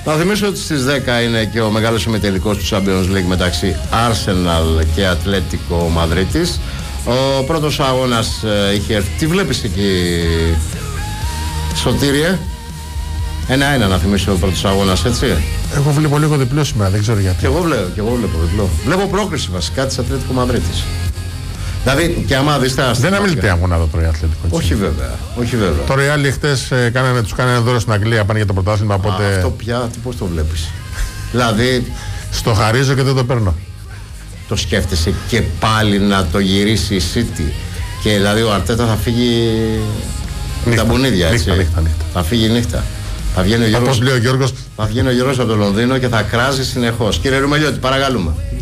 Να θυμίσω ότι στις 10 είναι και ο μεγάλος ημιτελικός του Champions League μεταξύ Arsenal και Ατλέτικο Μαδρίτης. Ο πρώτος αγώνας είχε έρθει. Τι βλέπεις εκεί, Σωτήριε? 1-1 να θυμίσω ο πρώτος αγώνας, έτσι. Εγώ βλέπω λίγο διπλό σήμερα, δεν ξέρω γιατί. Και εγώ βλέπω διπλό. Βλέπω πρόκριση βασικά της Ατλέτικο Μαδρίτης. Δηλαδή, και άμα δεις τα. Δεν αμιλητή αγώνα το πρωί Ατλέτικο. Όχι βέβαια. Το Real χτες τους κάνανε δώρο στην Αγγλία, πάνε για το πρωτάθλημα. Οπότε... Αυτό πια, πώς το βλέπεις? Δηλαδή. Στο χαρίζω και δεν το παίρνω. Το σκέφτεσαι και πάλι να το γυρίσει η City? Και δηλαδή ο Αρτέτα θα φύγει με τα μπουνίδια, έτσι. Νύχτα. Θα φύγει νύχτα. Θα βγαίνει ο Γιώργος από το Λονδίνο και θα κράζει συνεχώς. Κύριε Ρουμελιώτη, παρακαλούμε.